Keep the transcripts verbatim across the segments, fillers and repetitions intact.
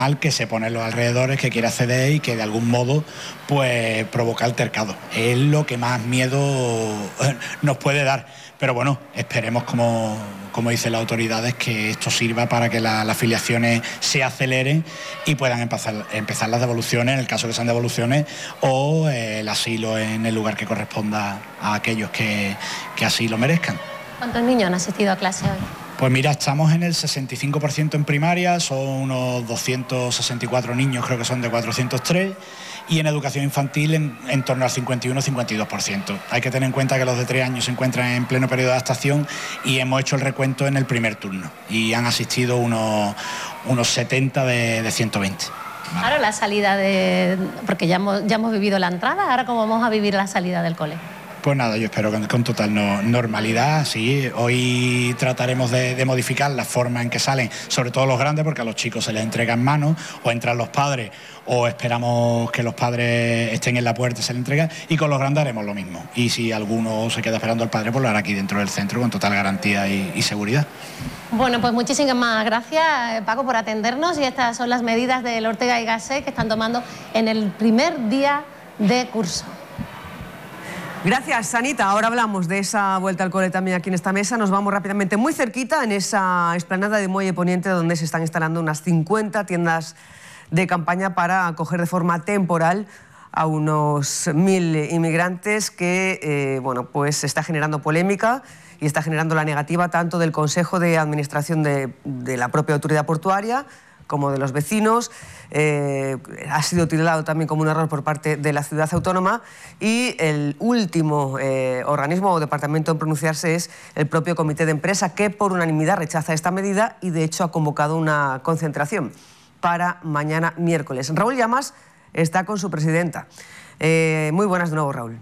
que se pone en los alrededores, que quiere acceder y que de algún modo pues provoca altercado. Es lo que más miedo nos puede dar. Pero bueno, esperemos, como, como dicen las autoridades, que esto sirva para que la, las filiaciones se aceleren y puedan empezar, empezar las devoluciones, en el caso que sean devoluciones, o eh, el asilo en el lugar que corresponda a aquellos que, que así lo merezcan. ¿Cuántos niños han asistido a clase hoy? Pues mira, estamos en el sesenta y cinco por ciento en primaria, son unos doscientos sesenta y cuatro niños, creo que son de cuatrocientos tres, y en educación infantil en, en torno al cincuenta y uno a cincuenta y dos por ciento. Hay que tener en cuenta que los de tres años se encuentran en pleno periodo de adaptación y hemos hecho el recuento en el primer turno y han asistido unos, unos setenta de, de ciento veinte. Vale. Ahora la salida de... porque ya hemos, ya hemos vivido la entrada, ahora ¿cómo vamos a vivir la salida del cole? Pues nada, yo espero con, con total no, normalidad, sí. Hoy trataremos de, de modificar la forma en que salen, sobre todo los grandes, porque a los chicos se les entrega en mano, o entran los padres, o esperamos que los padres estén en la puerta y se les entrega, y con los grandes haremos lo mismo. Y si alguno se queda esperando al padre, pues lo hará aquí dentro del centro con total garantía y, y seguridad. Bueno, pues muchísimas gracias, Paco, por atendernos, y estas son las medidas del Ortega y Gasset que están tomando en el primer día de curso. Gracias, Anita. Ahora hablamos de esa vuelta al cole también aquí en esta mesa. Nos vamos rápidamente muy cerquita, en esa explanada de Muelle Poniente, donde se están instalando unas cincuenta tiendas de campaña para acoger de forma temporal a unos mil inmigrantes que, eh, bueno, pues está generando polémica y está generando la negativa tanto del Consejo de Administración de, de la propia autoridad portuaria como de los vecinos. Eh, ha sido tildado también como un error por parte de la ciudad autónoma, y el último eh, organismo o departamento en pronunciarse es el propio comité de empresa, que por unanimidad rechaza esta medida y de hecho ha convocado una concentración para mañana miércoles. Raúl Llamas está con su presidenta. Eh, muy buenas de nuevo, Raúl.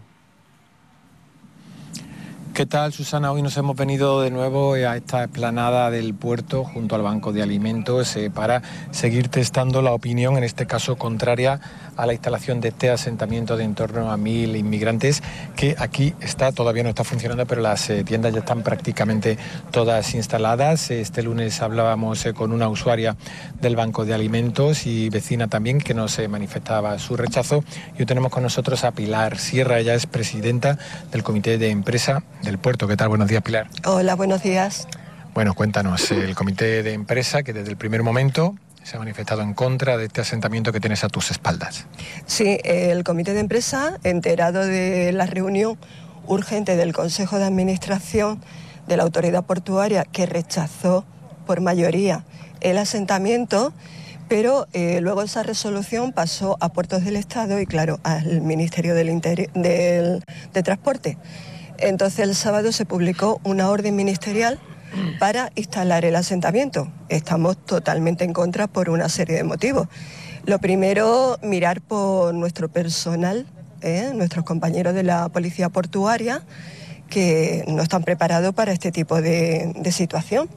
¿Qué tal, Susana? Hoy nos hemos venido de nuevo a esta explanada del puerto junto al Banco de Alimentos eh, para seguir testando la opinión, en este caso contraria a la instalación de este asentamiento de en torno a mil inmigrantes, que aquí está, todavía no está funcionando, pero las eh, tiendas ya están prácticamente todas instaladas. Este lunes hablábamos eh, con una usuaria del Banco de Alimentos y vecina también, que nos eh, manifestaba su rechazo. Y hoy tenemos con nosotros a Pilar Sierra, ella es presidenta del Comité de Empresa del Puerto. ¿Qué tal? Buenos días, Pilar. Hola, buenos días. Bueno, cuéntanos, el Comité de Empresa, que desde el primer momento se ha manifestado en contra de este asentamiento que tienes a tus espaldas. Sí, el Comité de Empresa, enterado de la reunión urgente del Consejo de Administración de la Autoridad Portuaria, que rechazó por mayoría el asentamiento, pero eh, luego esa resolución pasó a Puertos del Estado y, claro, al Ministerio del, Interi- del de Transporte. Entonces el sábado se publicó una orden ministerial para instalar el asentamiento. Estamos totalmente en contra por una serie de motivos. Lo primero, mirar por nuestro personal, ¿eh? nuestros compañeros de la Policía Portuaria, que no están preparados para este tipo de, de situación.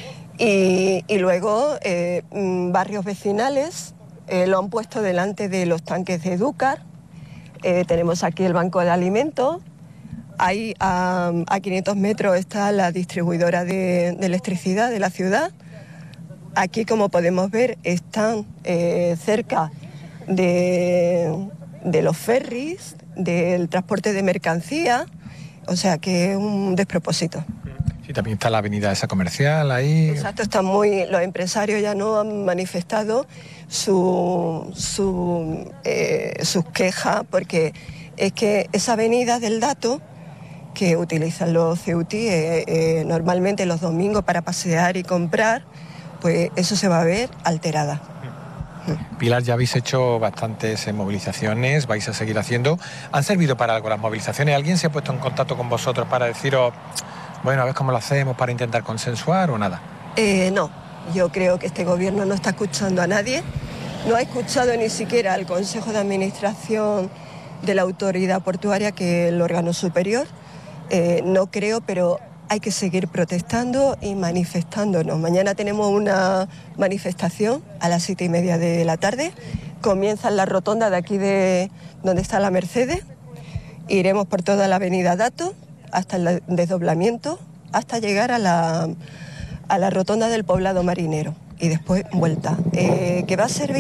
Y, y luego, eh, barrios vecinales eh, lo han puesto delante de los tanques de Edúcar. Eh, tenemos aquí el Banco de Alimentos. Ahí a, a quinientos metros está la distribuidora de, de electricidad de la ciudad. Aquí, como podemos ver, están eh, cerca de, de los ferries, del transporte de mercancía, o sea que es un despropósito. Sí, también está la avenida esa comercial ahí. Exacto, están muy, los empresarios ya no han manifestado su, su, eh, sus quejas, porque es que esa avenida del Dato, que utilizan los Ceuti eh, eh, normalmente los domingos para pasear y comprar, pues eso se va a ver alterada. Pilar, ya habéis hecho bastantes eh, movilizaciones, vais a seguir haciendo. ¿Han servido para algo las movilizaciones? ¿Alguien se ha puesto en contacto con vosotros para deciros, bueno, a ver cómo lo hacemos para intentar consensuar o nada? Eh, no, yo creo que este gobierno no está escuchando a nadie, no ha escuchado ni siquiera al Consejo de Administración de la Autoridad Portuaria, que es el órgano superior. Eh, no creo, pero hay que seguir protestando y manifestándonos. Mañana tenemos una manifestación a las siete y media de la tarde. Comienza en la rotonda de aquí de donde está la Mercedes. Iremos por toda la avenida Dato hasta el desdoblamiento, hasta llegar a la, a la rotonda del Poblado Marinero. y después vuelta. Eh, que va a servir